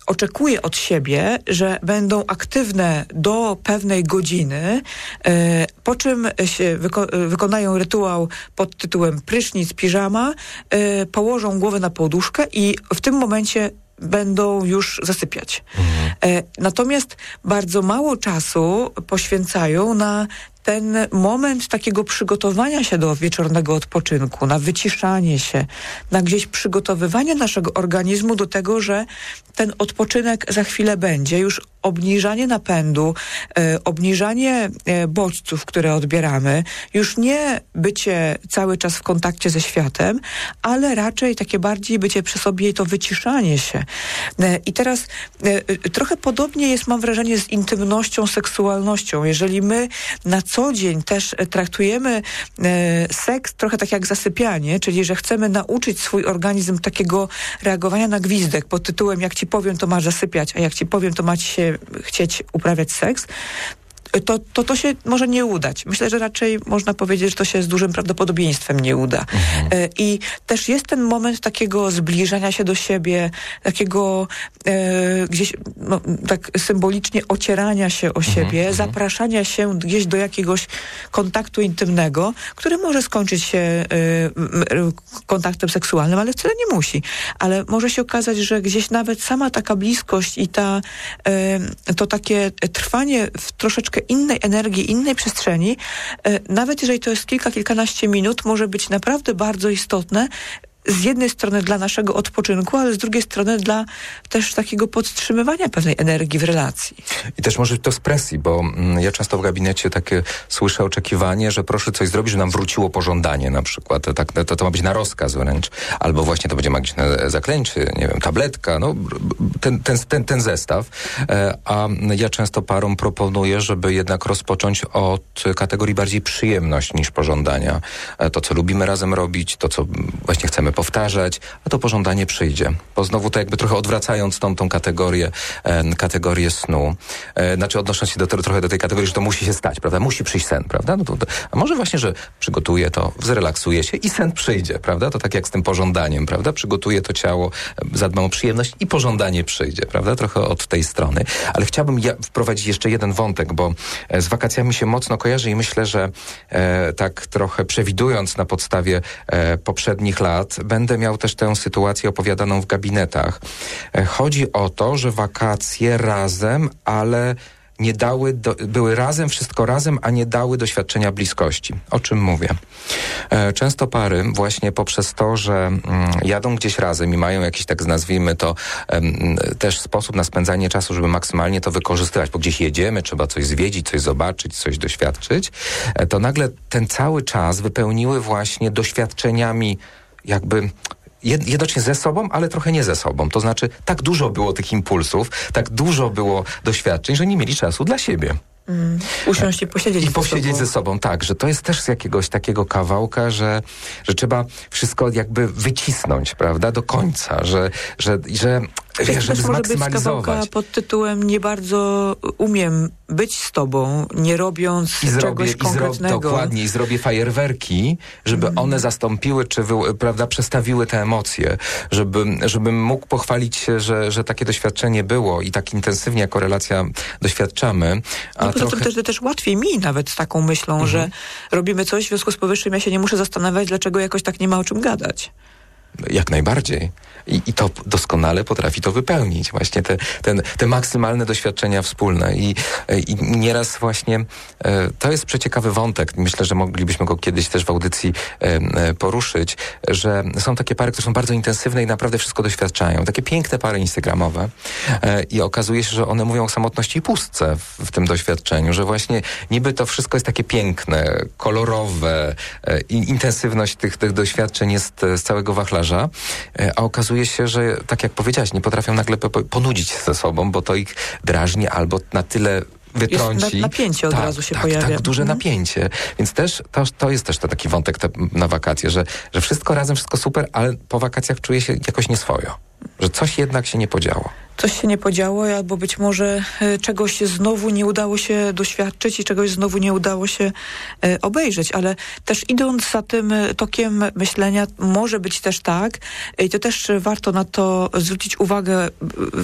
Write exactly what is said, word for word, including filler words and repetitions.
oczekuje od siebie, że będą aktywne do pewnej godziny, e, po czym się wyko- wykonają rytuał pod tytułem prysznic, piżama, e, położą głowę na poduszkę i w tym momencie będą już zasypiać. Mhm. E, natomiast bardzo mało czasu poświęcają na ten moment takiego przygotowania się do wieczornego odpoczynku, na wyciszanie się, na gdzieś przygotowywanie naszego organizmu do tego, że ten odpoczynek za chwilę będzie. Już obniżanie napędu, e, obniżanie e, bodźców, które odbieramy, już nie bycie cały czas w kontakcie ze światem, ale raczej takie bardziej bycie przy sobie i to wyciszanie się. E, I teraz e, trochę podobnie jest, mam wrażenie, z intymnością, seksualnością. Jeżeli my na co dzień też traktujemy e, seks trochę tak jak zasypianie, czyli że chcemy nauczyć swój organizm takiego reagowania na gwizdek pod tytułem jak ci powiem, to masz zasypiać, a jak ci powiem, to macie się chcieć uprawiać seks, to, to to się może nie udać. Myślę, że raczej można powiedzieć, że to się z dużym prawdopodobieństwem nie uda. Mhm. E, I też jest ten moment takiego zbliżania się do siebie, takiego e, gdzieś no, tak symbolicznie ocierania się o siebie, mhm. zapraszania się gdzieś do jakiegoś kontaktu intymnego, który może skończyć się e, kontaktem seksualnym, ale wcale nie musi. Ale może się okazać, że gdzieś nawet sama taka bliskość i ta, e, to takie trwanie w troszeczkę innej energii, innej przestrzeni, nawet jeżeli to jest kilka, kilkanaście minut, może być naprawdę bardzo istotne, z jednej strony dla naszego odpoczynku, ale z drugiej strony dla też takiego podtrzymywania pewnej energii w relacji. I też może to z presji, bo mm, ja często w gabinecie takie słyszę oczekiwanie, że proszę coś zrobić, żeby nam wróciło pożądanie na przykład. Tak, to, to ma być na rozkaz wręcz. Albo właśnie to będzie magiczne zaklęcie, nie wiem, tabletka, no ten, ten, ten, ten zestaw. E, a ja często parom proponuję, żeby jednak rozpocząć od kategorii bardziej przyjemność niż pożądania. E, to, co lubimy razem robić, to, co właśnie chcemy powtarzać, a to pożądanie przyjdzie. Bo znowu to jakby trochę odwracając tą, tą kategorię, e, kategorię snu. E, znaczy odnosząc się do, trochę do tej kategorii, że to musi się stać, prawda? Musi przyjść sen, prawda? No to, to, a może właśnie, że przygotuję to, zrelaksuję się i sen przyjdzie, prawda? To tak jak z tym pożądaniem, prawda? Przygotuję to ciało, zadbam o przyjemność i pożądanie przyjdzie, prawda? Trochę od tej strony. Ale chciałbym ja wprowadzić jeszcze jeden wątek, bo e, z wakacjami się mocno kojarzy i myślę, że e, tak trochę przewidując na podstawie e, poprzednich lat, będę miał też tę sytuację opowiadaną w gabinetach. Chodzi o to, że wakacje razem, ale nie dały, do, były razem, wszystko razem, a nie dały doświadczenia bliskości. O czym mówię? Często pary właśnie poprzez to, że mm, jadą gdzieś razem i mają jakiś, tak nazwijmy to, em, też sposób na spędzanie czasu, żeby maksymalnie to wykorzystywać, bo gdzieś jedziemy, trzeba coś zwiedzić, coś zobaczyć, coś doświadczyć, to nagle ten cały czas wypełniły właśnie doświadczeniami jakby jednocześnie ze sobą, ale trochę nie ze sobą. To znaczy, tak dużo było tych impulsów, tak dużo było doświadczeń, że nie mieli czasu dla siebie. Mm. Usiąść i posiedzieć I ze posiedzieć sobą. ze sobą, tak, że to jest też z jakiegoś takiego kawałka, że, że trzeba wszystko jakby wycisnąć, prawda, do końca, że, że, że wiesz, żeby zmaksymalizować. Pod tytułem nie bardzo umiem być z tobą, nie robiąc I zrobię, czegoś i konkretnego. Zro, dokładnie, i zrobię fajerwerki, żeby mm. one zastąpiły, czy wy, prawda, przestawiły te emocje, żeby, żebym mógł pochwalić się, że, że takie doświadczenie było i tak intensywnie jako relacja doświadczamy. A no, poza trochę... tym też, też łatwiej mi nawet z taką myślą, mm-hmm. że robimy coś, w związku z powyższym ja się nie muszę zastanawiać, dlaczego jakoś tak nie ma o czym gadać. Jak najbardziej. I, I to doskonale potrafi to wypełnić. Właśnie te, ten, te maksymalne doświadczenia wspólne. I, i nieraz właśnie e, to jest przeciekawy wątek. Myślę, że moglibyśmy go kiedyś też w audycji e, e, poruszyć, że są takie pary, które są bardzo intensywne i naprawdę wszystko doświadczają. Takie piękne pary instagramowe. E, I okazuje się, że one mówią o samotności i pustce w, w tym doświadczeniu, że właśnie niby to wszystko jest takie piękne, kolorowe e, i intensywność tych, tych doświadczeń jest z całego wachlarza, e, a okazuje się, że tak jak powiedziałaś, nie potrafią nagle po, ponudzić się ze sobą, bo to ich drażni albo na tyle wytrąci. Jest napięcie od tak, razu się tak, pojawia. Tak, duże mhm. napięcie. Więc też to, to jest też to taki wątek te, na wakacje, że, że wszystko razem, wszystko super, ale po wakacjach czuję się jakoś nieswojo. Że coś jednak się nie podziało. Coś się nie podziało, albo być może e, czegoś znowu nie udało się doświadczyć i czegoś znowu nie udało się e, obejrzeć, ale też idąc za tym tokiem myślenia, może być też tak, i to też warto na to zwrócić uwagę